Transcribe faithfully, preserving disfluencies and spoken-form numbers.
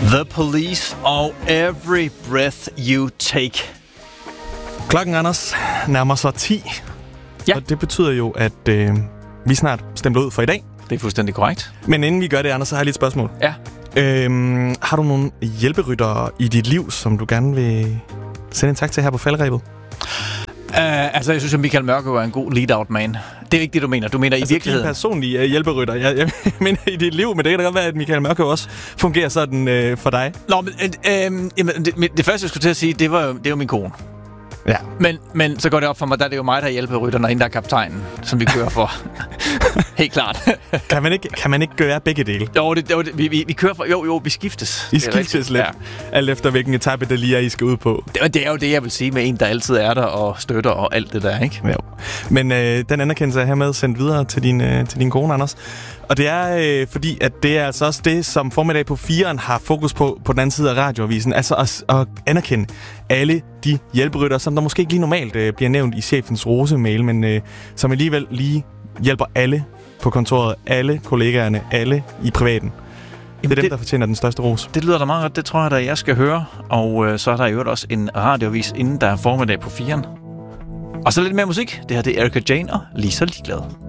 The Police og Every Breath You Take. Klokken, Anders, nærmer sig ti. Ja. Og det betyder jo, at øh, vi snart stemmer ud for i dag. Det er fuldstændig korrekt. Men inden vi gør det, Anders, så har jeg lige et spørgsmål. Ja. Øhm, har du nogle hjælperyttere i dit liv, som du gerne vil sende en tak til her på falderebet? Uh, altså, jeg synes, at Michael Mørkøv er en god lead-out man. Det er ikke det, du mener. Du mener altså, i virkeligheden... Altså, personlige uh, hjælperytter. Jeg, jeg mener i dit liv, men det kan da godt være, at Michael Mørkøv også fungerer sådan uh, for dig. Nå, men øh, øh, det, det første, jeg skulle til at sige, det var jo, det er jo min kone. Ja. Men, men så går det op for mig, der er det jo mig, der hjælper rytterne, og hende, der er kaptajnen, som vi kører for. Helt klart. kan, man ikke, kan man ikke gøre begge dele? Jo, det, det, vi, vi, vi kører for... Jo, jo, vi skiftes. I skiftes lidt, ja. Alt efter hvilken etape, det lige er, I skal ud på. Det, det er jo det, jeg vil sige med en, der altid er der og støtter og alt det der, ikke? Jo. Men øh, den anerkendelse er hermed sendt videre til din, øh, til din kone, Anders. Og det er øh, fordi, at det er altså også det, som Formiddag på firen har fokus på på den anden side af radioavisen. Altså at, at anerkende alle de hjælperytter, som der måske ikke lige normalt øh, bliver nævnt i chefens rose-mail, men øh, som alligevel lige hjælper alle på kontoret, alle kollegaerne, alle i privaten. Det er dem, det, der fortjener den største ros. Det lyder da meget godt. Det tror jeg da, jeg skal høre. Og øh, så er der i øvrigt også en radioavis, inden der er Formiddag på firen. Og så lidt mere musik. Det her det er Erika Jane og Lige så ligeglad.